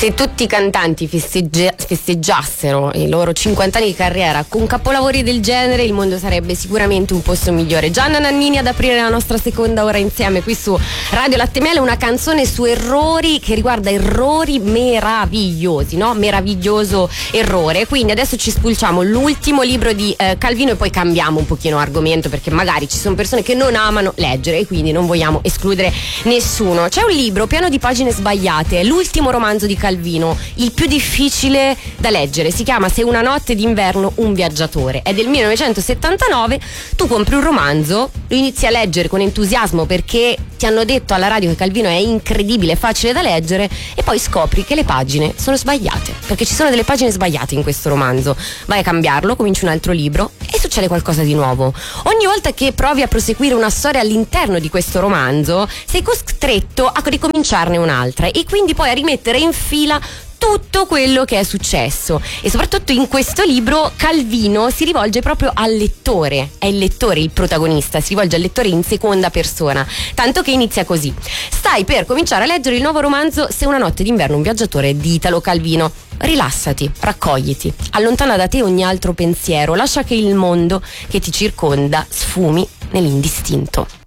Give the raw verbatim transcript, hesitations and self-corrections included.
Se tutti i cantanti festeggia- festeggiassero i loro cinquanta anni di carriera con capolavori del genere, il mondo sarebbe sicuramente un posto migliore. Gianna Nannini ad aprire la nostra seconda ora insieme qui su Radio Latte e Miele, una canzone su errori che riguarda errori meravigliosi, no? Meraviglioso errore. Quindi adesso ci spulciamo l'ultimo libro di eh, Calvino e poi cambiamo un pochino argomento, perché magari ci sono persone che non amano leggere e quindi non vogliamo escludere nessuno. C'è un libro pieno di pagine sbagliate, è l'ultimo romanzo di Calvino, il più difficile da leggere, si chiama Se una notte d'inverno un viaggiatore, è del millenovecentosettantanove. Tu compri un romanzo, lo inizi a leggere con entusiasmo perché ti hanno detto alla radio che Calvino è incredibile, facile da leggere, e poi scopri che le pagine sono sbagliate, perché ci sono delle pagine sbagliate in questo romanzo. Vai a cambiarlo, cominci un altro libro e succede qualcosa di nuovo. Ogni volta che provi a proseguire una storia all'interno di questo romanzo sei costretto a ricominciarne un'altra e quindi poi a rimettere in fila tutto quello che è successo. E soprattutto in questo libro Calvino si rivolge proprio al lettore, è il lettore il protagonista, si rivolge al lettore in seconda persona, tanto che inizia così: stai per cominciare a leggere il nuovo romanzo Se una notte d'inverno un viaggiatore di Italo Calvino. Rilassati, raccogliti, allontana da te ogni altro pensiero, lascia che il mondo che ti circonda sfumi nell'indistinto.